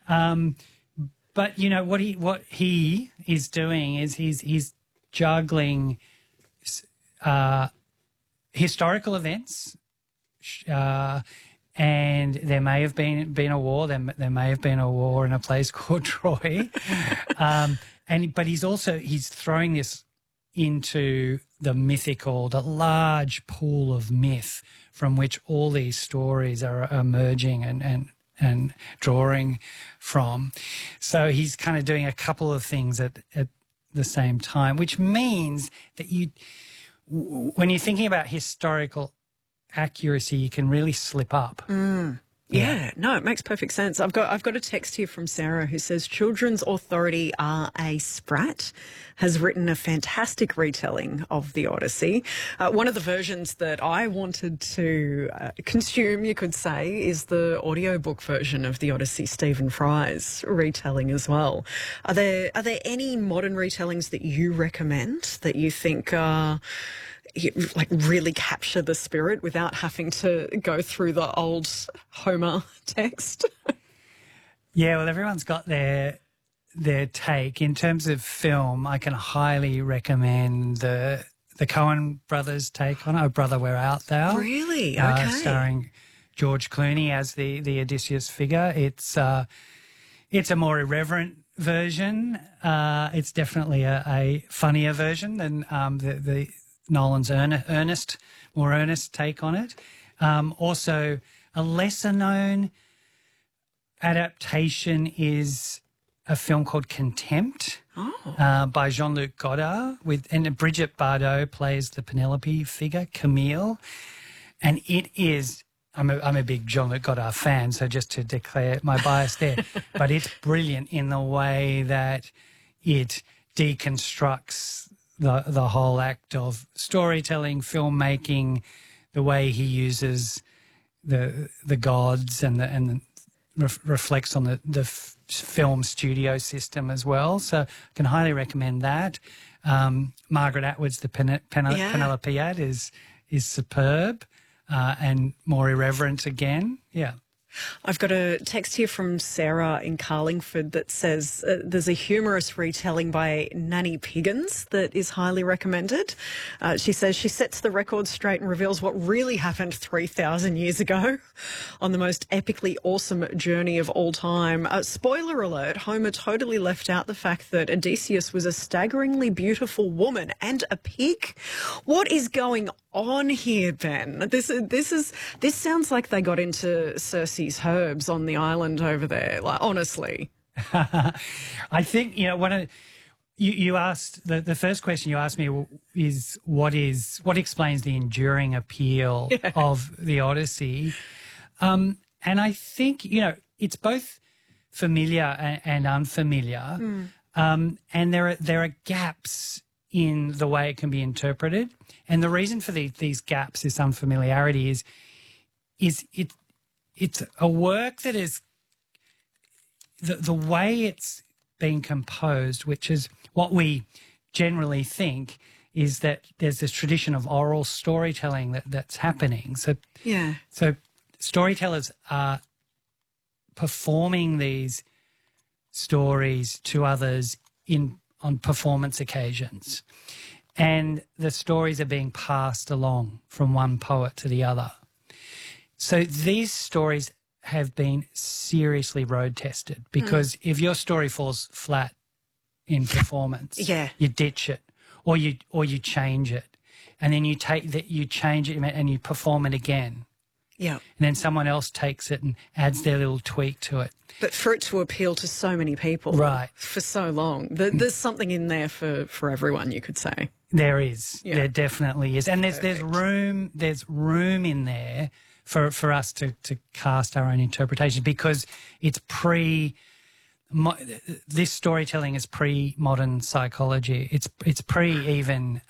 But you know what he is doing is he's juggling historical events, and there may have been a war. There may have been a war in a place called Troy, but he's throwing this into the mythical, the large pool of myth from which all these stories are emerging and drawing from. So he's kind of doing a couple of things at the same time, which means that when you're thinking about historical accuracy, you can really slip up. Yeah, no, it makes perfect sense. I've got a text here from Sarah who says Children's Authority R.A. Spratt has written a fantastic retelling of the Odyssey. One of the versions that I wanted to consume, you could say, is the audiobook version of the Odyssey, Stephen Fry's retelling as well. Are there any modern retellings that you recommend that you think really capture the spirit without having to go through the old Homer text? Yeah, well, everyone's got their take. In terms of film, I can highly recommend the Coen brothers' take on it, Oh Brother, Where Art Thou? Really? Okay. Starring George Clooney as the Odysseus figure. It's a more irreverent version. It's definitely a funnier version than the Nolan's more earnest take on it. Also, a lesser-known adaptation is a film called Contempt by Jean-Luc Godard, and Brigitte Bardot plays the Penelope figure, Camille, and it is. I'm a big Jean-Luc Godard fan, so just to declare my bias there, but it's brilliant in the way that it deconstructs the whole act of storytelling, filmmaking, the way he uses the gods and reflects on the film studio system as well. So I can highly recommend that. Margaret Atwood's The Penelopiad is superb and more irreverent again. Yeah. I've got a text here from Sarah in Carlingford that says there's a humorous retelling by Nanny Piggins that is highly recommended. She says she sets the record straight and reveals what really happened 3,000 years ago on the most epically awesome journey of all time. Spoiler alert, Homer totally left out the fact that Odysseus was a staggeringly beautiful woman and a pig. What is going on here, Ben? This sounds like they got into Cersei's herbs on the island over there. Like, honestly, I think you asked the first question you asked me is what explains the enduring appeal of the Odyssey, and I think it's both familiar and unfamiliar, and there are gaps in the way it can be interpreted. And the reason for these gaps, this unfamiliarity, is it's a work that is the way it's been composed, which is what we generally think is that there's this tradition of oral storytelling that's happening. So storytellers are performing these stories to others on performance occasions, and the stories are being passed along from one poet to the other. So these stories have been seriously road tested, because if your story falls flat in performance, you ditch it or you change it, and then you change it and you perform it again. Yeah. And then someone else takes it and adds their little tweak to it. But for it to appeal to so many people for so long, there's something in there for everyone, you could say. There is. Yeah. There definitely is. And there's room in there for us to cast our own interpretation, because it's this storytelling is pre-modern psychology. It's pre even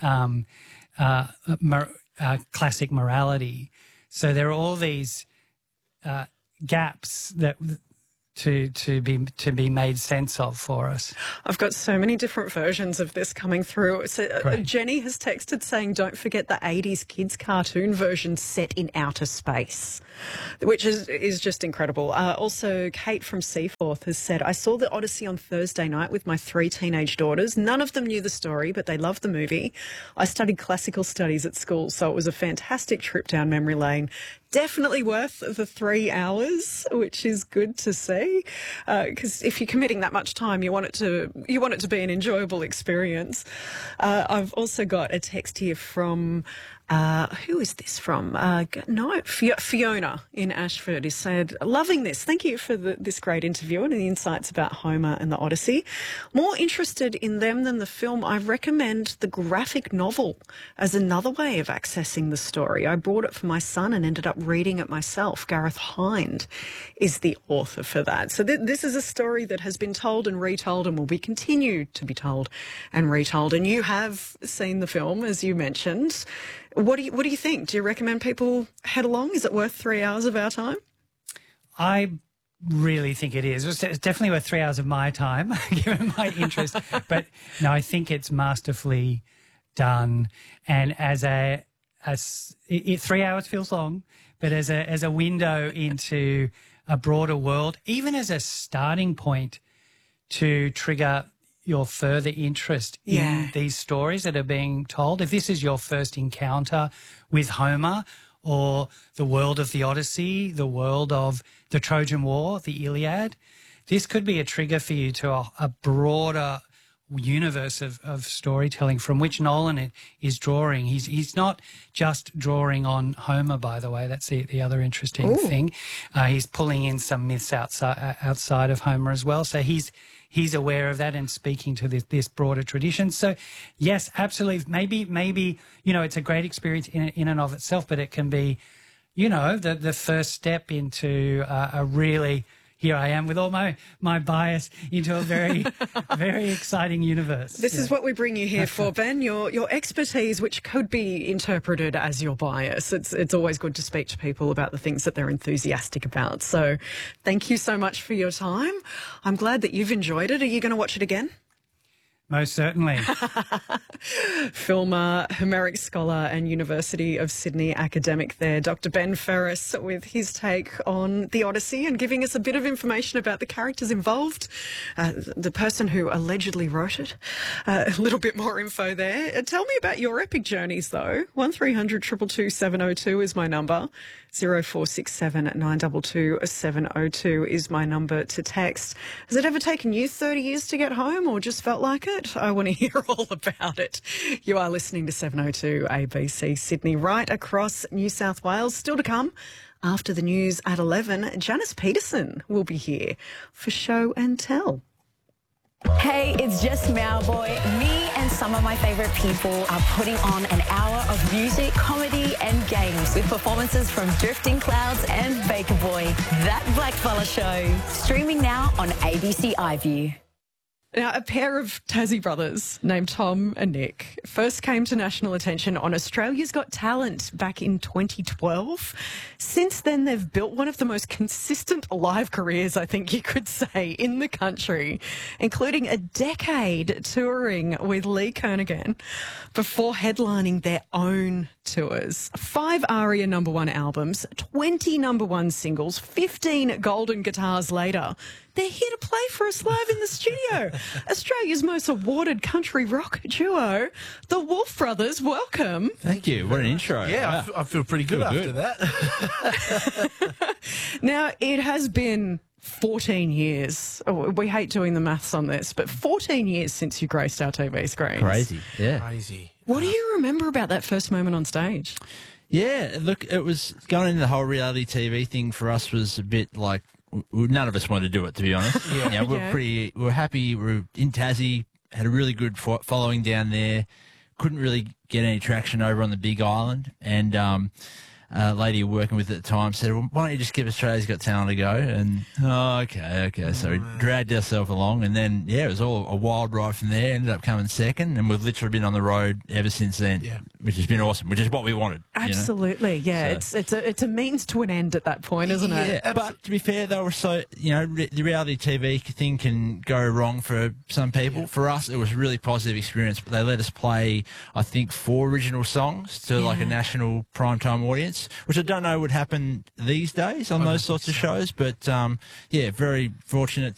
classic morality. So there are all these gaps to be made sense of for us. I've got so many different versions of this coming through. So, Jenny has texted saying, don't forget the 80s kids cartoon version set in outer space, which is just incredible. Also, Kate from Seaforth has said, I saw the Odyssey on Thursday night with my 3 teenage daughters. None of them knew the story, but they loved the movie. I studied classical studies at school, so it was a fantastic trip down memory lane. Definitely worth the 3 hours, which is good to see. Because if you're committing that much time, you want it to be an enjoyable experience. I've also got a text here from who is this from? Fiona in Ashford has said, loving this. Thank you for this great interview and the insights about Homer and the Odyssey. More interested in them than the film, I recommend the graphic novel as another way of accessing the story. I bought it for my son and ended up reading it myself. Gareth Hind is the author for that. So this is a story that has been told and retold and will be continued to be told and retold. And you have seen the film, as you mentioned. What do you think? Do you recommend people head along? Is it worth 3 hours of our time? I really think it is. It's definitely worth 3 hours of my time, given my interest. But no, I think it's masterfully done. And 3 hours feels long, but as a window into a broader world, even as a starting point to trigger your further interest in these stories that are being told. If this is your first encounter with Homer or the world of the Odyssey, the world of the Trojan War, the Iliad, this could be a trigger for you to a broader universe of storytelling from which Nolan is drawing. He's not just drawing on Homer, by the way. That's the other interesting thing. He's pulling in some myths outside of Homer as well. So he's aware of that and speaking to this broader tradition. So, yes, absolutely. Maybe it's a great experience in and of itself, but it can be, the first step into a really, here I am with all my bias, into a very, very exciting universe. This is what we bring you here for, Ben, your expertise, which could be interpreted as your bias. It's always good to speak to people about the things that they're enthusiastic about. So thank you so much for your time. I'm glad that you've enjoyed it. Are you going to watch it again? Most certainly. Filmer, Homeric scholar and University of Sydney academic there, Dr. Ben Ferris, with his take on the Odyssey and giving us a bit of information about the characters involved, the person who allegedly wrote it. A little bit more info there. Tell me about your epic journeys, though. 1300 222 702 is my number. 0467 922 702 is my number to text. Has it ever taken you 30 years to get home or just felt like it? I want to hear all about it. You are listening to 702 ABC Sydney, right across New South Wales. Still to come after the news at 11, Janice Peterson will be here for Show and Tell. Hey, it's just Mauboy. Me and some of my favourite people are putting on an hour of music, comedy and games with performances from Drifting Clouds and Baker Boy. That Blackfella Show. Streaming now on ABC iView. Now, a pair of Tassie brothers named Tom and Nick first came to national attention on Australia's Got Talent back in 2012. Since then, they've built one of the most consistent live careers, I think you could say, in the country, including a decade touring with Lee Kernaghan before headlining their own tours. 5 ARIA #1 albums, 20 #1 singles, 15 golden guitars later, they're here to play for us live in the studio. Australia's most awarded country rock duo, the Wolf Brothers. Welcome. Thank you. What an intro. Yeah, wow. I feel pretty good after that. Now, it has been 14 years. Oh, we hate doing the maths on this, but 14 years since you graced our TV screens. Crazy. Yeah. Crazy. What do you remember about that first moment on stage? Yeah, look, it was going into the whole reality TV thing for us was a bit like none of us wanted to do it, to be honest. Yeah. We're happy. We're in Tassie, had a really good following down there. Couldn't really get any traction over on the Big Island. And lady we were working with at the time said, well, why don't you just give Australia's Got Talent a go? And, okay. So we dragged ourselves along, and then, it was all a wild ride from there. Ended up coming second, and we've literally been on the road ever since then, which has been awesome, which is what we wanted. Absolutely, it's a means to an end at that point, isn't it? Yeah, but to be fair, they were so, the reality TV thing can go wrong for some people. For us, it was a really positive experience. They let us play, I think, 4 original songs to like a national primetime audience, which I don't know would happen these days on those sorts of shows. But very fortunate